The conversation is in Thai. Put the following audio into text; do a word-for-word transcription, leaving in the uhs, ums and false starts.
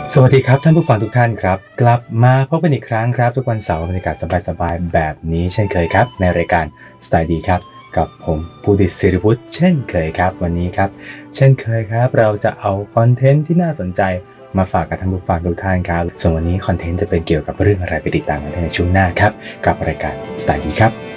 สวัสดีครับท่านผู้ฟังทุกท่านครับกลับมาพบกันอีกครั้งครับทุกวันเสาร์บรรยากาศสบายๆแบบนี้เช่นเคยครับในรายการสไตล์ดีครับกับผมภูดิษฐ์ศิริวุฒิเช่นเคยครับวันนี้ครับเช่นเคยครับเราจะเอาคอนเทนต์ที่น่าสนใจมาฝากกับท่านผู้ฟังทุกท่านครับส่วนวันนี้คอนเทนต์จะเป็นเกี่ยวกับเรื่องอะไรไปติดตามกันได้ในช่วงหน้าครับกับรายการสไตล์ดีครับ